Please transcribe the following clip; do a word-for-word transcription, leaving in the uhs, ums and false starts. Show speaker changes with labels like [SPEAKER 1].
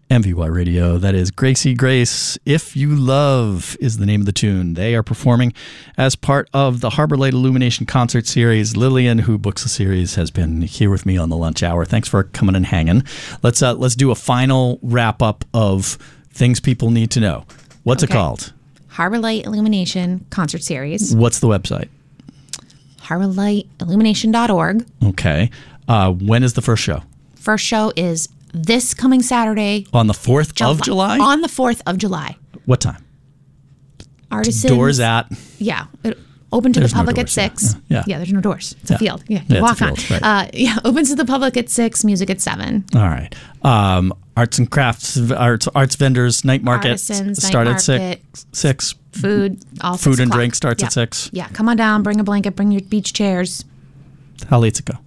[SPEAKER 1] M V Y Radio. That is Gracie Grace. If You Love is the name of the tune. They are performing as part of the Harbor Light Illumination concert series. Lillian, who books the series, has been here with me on the lunch hour. Thanks for coming and hanging. Let's uh, let's do a final wrap up of things people need to know. What's
[SPEAKER 2] okay.
[SPEAKER 1] it called?
[SPEAKER 2] Harbor Light Illumination concert series.
[SPEAKER 1] What's the website?
[SPEAKER 2] harbor light illumination dot org.
[SPEAKER 1] Okay. Uh, when is the first show?
[SPEAKER 2] First show is this coming Saturday.
[SPEAKER 1] On the fourth
[SPEAKER 2] July,
[SPEAKER 1] of July?
[SPEAKER 2] On the fourth of July.
[SPEAKER 1] What time?
[SPEAKER 2] Artisans.
[SPEAKER 1] Doors at?
[SPEAKER 2] Yeah. It, open to
[SPEAKER 1] There's
[SPEAKER 2] the public
[SPEAKER 1] no
[SPEAKER 2] at
[SPEAKER 1] doors,
[SPEAKER 2] six.
[SPEAKER 1] yeah. Yeah.
[SPEAKER 2] yeah, there's no doors. It's
[SPEAKER 1] Yeah.
[SPEAKER 2] a field. Yeah,
[SPEAKER 1] Yeah,
[SPEAKER 2] you walk
[SPEAKER 1] it's a
[SPEAKER 2] on.
[SPEAKER 1] field, right.
[SPEAKER 2] Uh, yeah, opens to the public at six, music at seven.
[SPEAKER 1] All right. Um, arts and crafts, arts, arts vendors, night market
[SPEAKER 2] Artisans, night
[SPEAKER 1] start at
[SPEAKER 2] market.
[SPEAKER 1] six. Six.
[SPEAKER 2] Food, all
[SPEAKER 1] Food
[SPEAKER 2] six
[SPEAKER 1] and
[SPEAKER 2] o'clock.
[SPEAKER 1] drink starts
[SPEAKER 2] yeah.
[SPEAKER 1] at six.
[SPEAKER 2] Yeah, come on down, bring a blanket, bring your beach chairs.
[SPEAKER 1] How late's it go?